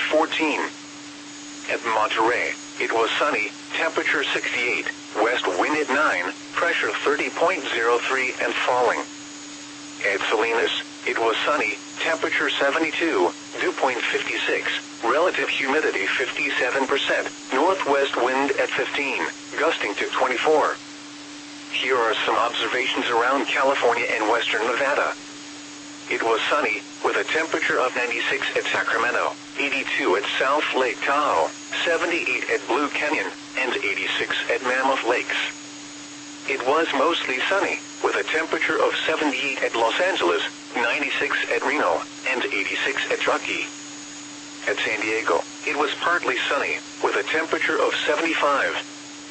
14. At Monterey, it was sunny, temperature 68, west wind at 9, pressure 30.03 and falling. At Salinas, it was sunny, temperature 72, dew point 56, relative humidity 57%, northwest wind at 15, gusting to 24. Here are some observations around California and western Nevada. It was sunny, with a temperature of 96 at Sacramento, 82 at South Lake Tahoe, 78 at Blue Canyon, and 86 at Mammoth Lakes. It was mostly sunny, with a temperature of 78 at Los Angeles, 96 at Reno, and 86 at Truckee. At San Diego, it was partly sunny, with a temperature of 75.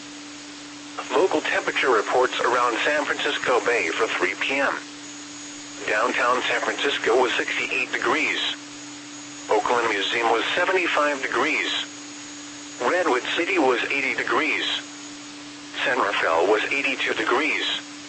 Local temperature reports around San Francisco Bay for 3 p.m. Downtown San Francisco was 68 degrees. Oakland Museum was 75 degrees. Redwood City was 80 degrees. San Rafael was 82 degrees.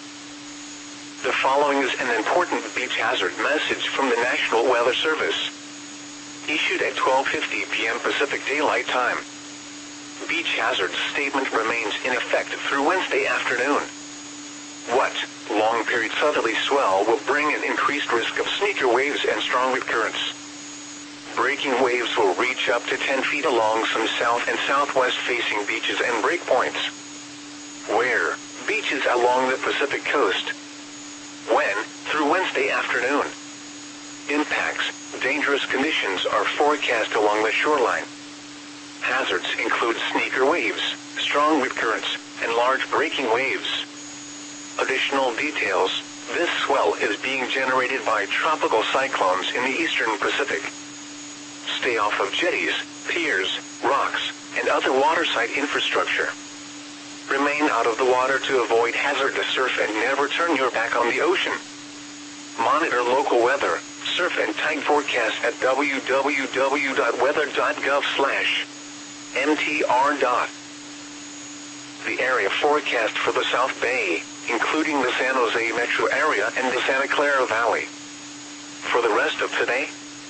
The following is an important beach hazard message from the National Weather Service. Issued at 12:50 p.m. Pacific Daylight Time. Beach hazard statement remains in effect through Wednesday afternoon. What? Long period southerly swell will bring an increased risk of sneaker waves and strong wind currents. Breaking waves will reach up to 10 feet along some south and southwest facing beaches and breakpoints. Where? Beaches along the Pacific coast. When? Through Wednesday afternoon. Impacts. Dangerous conditions are forecast along the shoreline. Hazards include sneaker waves, strong wind currents, and large breaking waves. Additional details. This swell is being generated by tropical cyclones in the eastern Pacific. Stay off of jetties, piers, rocks, and other waterside infrastructure. Remain out of the water to avoid hazardous surf and never turn your back on the ocean. Monitor local weather, surf and tide forecast at www.weather.gov/mtr. The area forecast for the South Bay, including the San Jose metro area and the Santa Clara Valley. For the rest of today,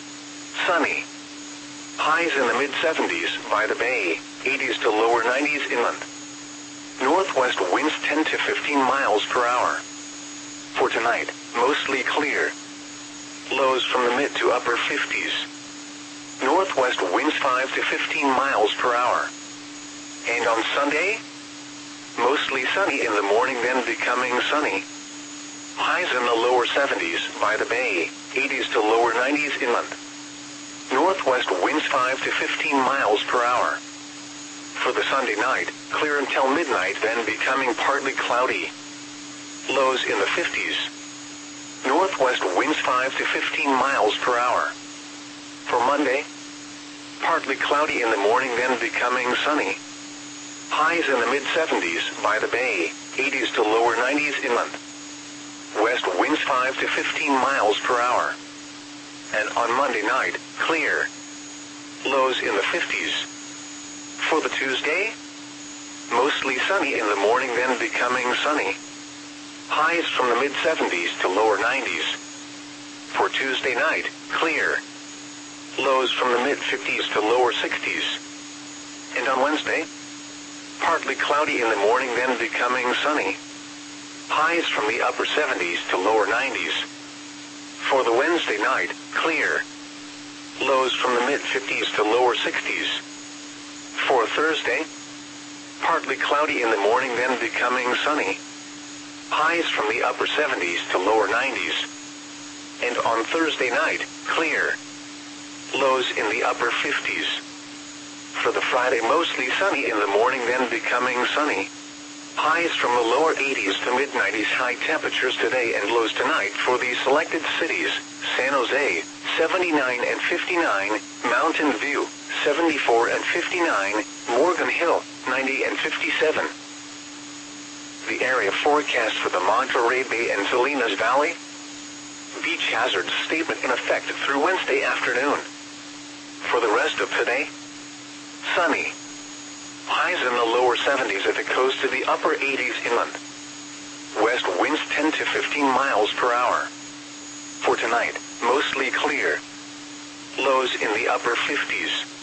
sunny. Highs in the mid-70s by the Bay, 80s to lower 90s inland. Northwest winds 10 to 15 miles per hour. For tonight, mostly clear. Lows from the mid to upper 50s. Northwest winds 5 to 15 miles per hour. And on Sunday, mostly sunny in the morning then becoming sunny. Highs in the lower 70s by the Bay, 80s to lower 90s inland. Northwest winds 5 to 15 miles per hour. For the Sunday night, clear until midnight then becoming partly cloudy. Lows in the 50s. Northwest winds 5 to 15 miles per hour. For Monday, partly cloudy in the morning then becoming sunny. Highs in the mid-70s by the Bay, 80s to lower 90s inland. West winds 5 to 15 miles per hour. And on Monday night, clear. Lows in the 50s. For the Tuesday, mostly sunny in the morning then becoming sunny. Highs from the mid-70s to lower 90s. For Tuesday night, clear. Lows from the mid-50s to lower 60s. And on Wednesday, partly cloudy in the morning then becoming sunny. Highs from the upper 70s to lower 90s. For the Wednesday night, clear. Lows from the mid-50s to lower 60s. For Thursday, partly cloudy in the morning then becoming sunny. Highs from the upper 70s to lower 90s. And on Thursday night, clear. Lows in the upper 50s. For the Friday, mostly sunny in the morning then becoming sunny. Highs from the lower 80s to mid-90s. High temperatures today and lows tonight for these selected cities: San Jose, 79 and 59, Mountain View, 74 and 59, Morgan Hill, 90 and 57. The area forecast for the Monterey Bay and Salinas Valley. Beach hazard statement in effect through Wednesday afternoon. For the rest of today, sunny. Highs in the lower 70s at the coast to the upper 80s inland. West winds 10 to 15 miles per hour. For tonight, mostly clear. Lows in the upper 50s.